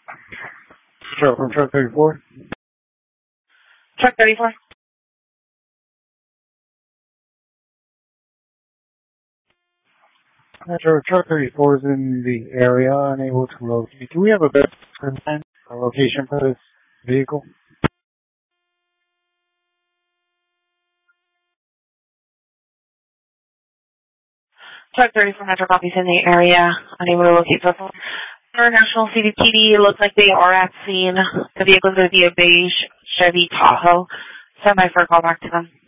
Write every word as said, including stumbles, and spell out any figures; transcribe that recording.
Truck from Truck thirty-four. Truck thirty-four. Metro Truck thirty-four is in the area, unable to locate. Do we have a best time or location for this vehicle? Truck thirty-four Metro copies in the area, unable to locate vessel. International C D P D, it looks like they are at scene. The vehicle is going to be a beige Chevy Tahoe. Stand by for a call back to them.